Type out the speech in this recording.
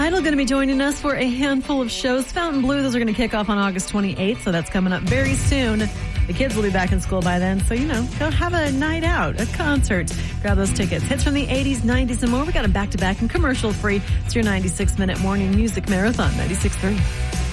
Idol going to be joining us for a handful of shows. Fountain Blue, those are going to kick off on August 28th, so that's coming up very soon. The kids will be back in school by then, so, go have a night out, a concert. Grab those tickets. Hits from the 80s, 90s, and more. We got them back-to-back and commercial-free. It's your 96-minute morning music marathon, 96.3.